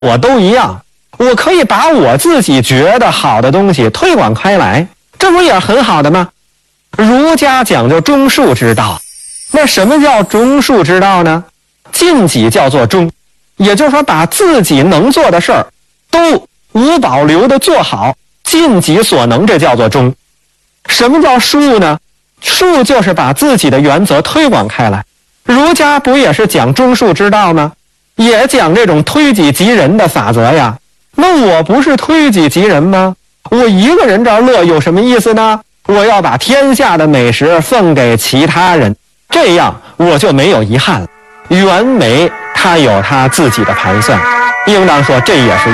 我都一样，我可以把我自己觉得好的东西推广开来，这不也很好的吗？儒家讲究中恕之道，那什么叫中恕之道呢？尽己叫做忠，也就是说把自己能做的事儿都无保留的做好，尽己所能，这叫做忠。什么叫恕呢？恕就是把自己的原则推广开来。儒家不也是讲中恕之道吗？也讲这种推己及人的法则呀。那我不是推己及人吗？我一个人这儿乐有什么意思呢？我要把天下的美食分给其他人，这样我就没有遗憾了。袁枚他有他自己的盘算，应当说这也是